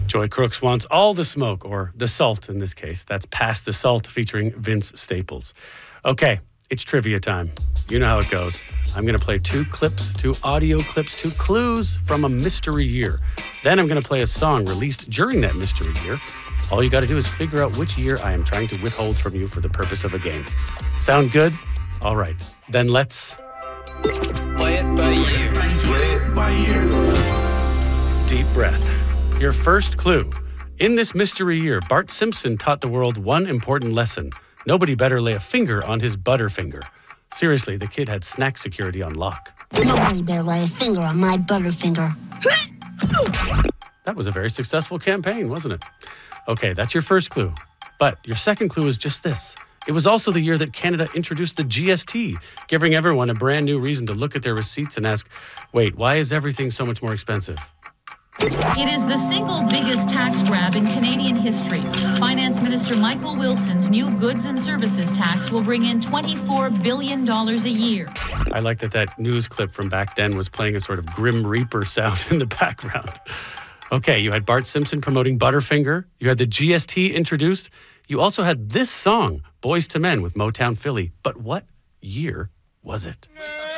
Joy Crooks wants all the smoke, or the salt in this case. That's Pass the Salt featuring Vince Staples. Okay, it's trivia time. You know how it goes. I'm going to play two audio clips, two clues from a mystery year. Then I'm going to play a song released during that mystery year. All you got to do is figure out which year I am trying to withhold from you for the purpose of a game. Sound good? All right. Then let's... Play it by ear. Play it by ear. Deep breath. Your first clue. In this mystery year, Bart Simpson taught the world one important lesson. Nobody better lay a finger on his butterfinger. Seriously, the kid had snack security on lock. Nobody better lay a finger on my butterfinger. That was a very successful campaign, wasn't it? Okay, that's your first clue. But your second clue is just this. It was also the year that Canada introduced the GST, giving everyone a brand new reason to look at their receipts and ask, wait, why is everything so much more expensive? It is the single biggest tax grab in Canadian history. Finance Minister Michael Wilson's new goods and services tax will bring in $24 billion a year. I like that news clip from back then was playing a sort of Grim Reaper sound in the background. Okay, you had Bart Simpson promoting Butterfinger. You had the GST introduced. You also had this song, Boys to Men with Motown Philly. But what year was it?